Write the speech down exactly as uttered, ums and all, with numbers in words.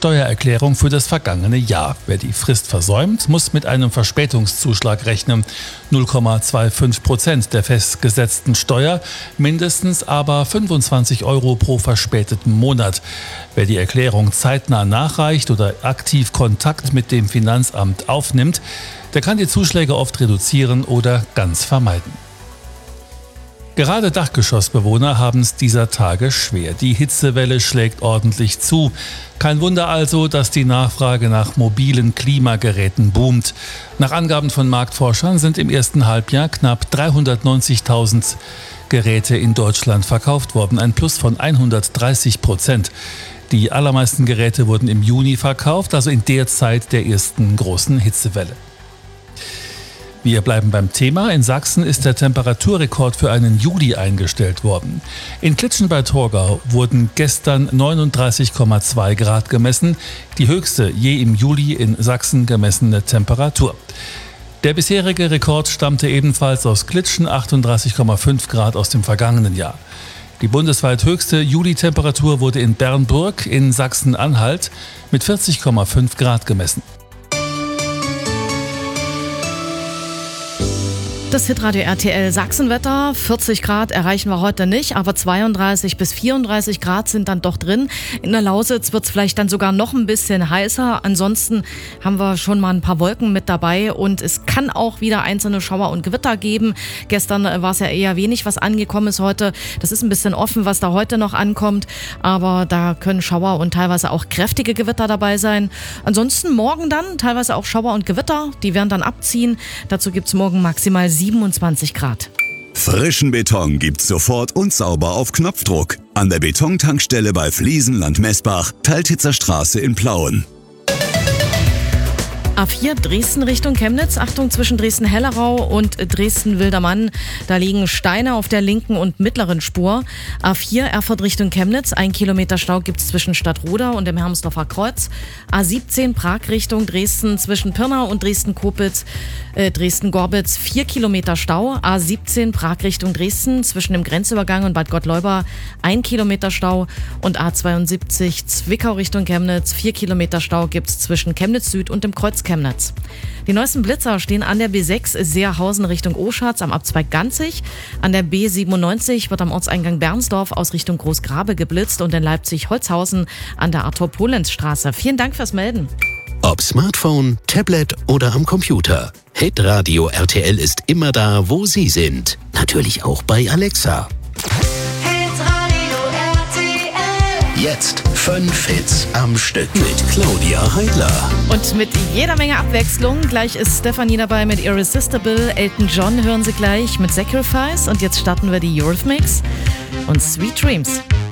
Steuererklärung für das vergangene Jahr. Wer die Frist versäumt, muss mit einem Verspätungszuschlag rechnen. null Komma fünfundzwanzig Prozent der festgesetzten Steuer, mindestens aber fünfundzwanzig Euro pro verspäteten Monat. Wer die Erklärung zeitnah nachreicht oder aktiv Kontakt mit dem Finanzamt aufnimmt, der kann die Zuschläge oft reduzieren oder ganz vermeiden. Gerade Dachgeschossbewohner haben es dieser Tage schwer. Die Hitzewelle schlägt ordentlich zu. Kein Wunder also, dass die Nachfrage nach mobilen Klimageräten boomt. Nach Angaben von Marktforschern sind im ersten Halbjahr knapp dreihundertneunzigtausend Geräte in Deutschland verkauft worden, ein Plus von hundertdreißig Prozent. Die allermeisten Geräte wurden im Juni verkauft, also in der Zeit der ersten großen Hitzewelle. Wir bleiben beim Thema. In Sachsen ist der Temperaturrekord für einen Juli eingestellt worden. In Klitschen bei Torgau wurden gestern neununddreißig Komma zwei Grad gemessen, die höchste je im Juli in Sachsen gemessene Temperatur. Der bisherige Rekord stammte ebenfalls aus Klitschen, achtunddreißig Komma fünf Grad aus dem vergangenen Jahr. Die bundesweit höchste Juli-Temperatur wurde in Bernburg in Sachsen-Anhalt mit vierzig Komma fünf Grad gemessen. Das Hitradio R T L Sachsenwetter, vierzig Grad erreichen wir heute nicht, aber zweiunddreißig bis vierunddreißig Grad sind dann doch drin. In der Lausitz wird es vielleicht dann sogar noch ein bisschen heißer. Ansonsten haben wir schon mal ein paar Wolken mit dabei und es kann auch wieder einzelne Schauer und Gewitter geben. Gestern war es ja eher wenig, was angekommen ist heute. Das ist ein bisschen offen, was da heute noch ankommt, aber da können Schauer und teilweise auch kräftige Gewitter dabei sein. Ansonsten morgen dann teilweise auch Schauer und Gewitter, die werden dann abziehen. Dazu gibt es morgen maximal siebenundzwanzig Grad. Frischen Beton gibt's sofort und sauber auf Knopfdruck. An der Betontankstelle bei Fliesenland Messbach, Teiltitzer Straße in Plauen. A vier Dresden Richtung Chemnitz. Achtung, zwischen Dresden-Hellerau und Dresden-Wildermann. Da liegen Steine auf der linken und mittleren Spur. A vier Erfurt Richtung Chemnitz. Ein Kilometer Stau gibt es zwischen Stadtroda und dem Hermsdorfer Kreuz. A siebzehn Prag Richtung Dresden zwischen Pirna und Dresden-Kopitz. Äh, Dresden-Gorbitz. Vier Kilometer Stau. A siebzehn Prag Richtung Dresden zwischen dem Grenzübergang und Bad Gottleuba. Ein Kilometer Stau. Und A zweiundsiebzig Zwickau Richtung Chemnitz. Vier Kilometer Stau gibt es zwischen Chemnitz Süd und dem Kreuz Chemnitz. Die neuesten Blitzer stehen an der B sechs Seerhausen Richtung Oschatz am Abzweig Ganzig. An der B siebenundneunzig wird am Ortseingang Bernsdorf aus Richtung Großgrabe geblitzt und in Leipzig-Holzhausen an der Arthur-Polenz-Straße. Vielen Dank fürs Melden. Ob Smartphone, Tablet oder am Computer. Hitradio R T L ist immer da, wo Sie sind. Natürlich auch bei Alexa. Jetzt fünf Hits am Stück mit Claudia Heidler. Und mit jeder Menge Abwechslung. Gleich ist Stefanie dabei mit Irresistible. Elton John hören Sie gleich mit Sacrifice. Und jetzt starten wir die Eurythmics und Sweet Dreams.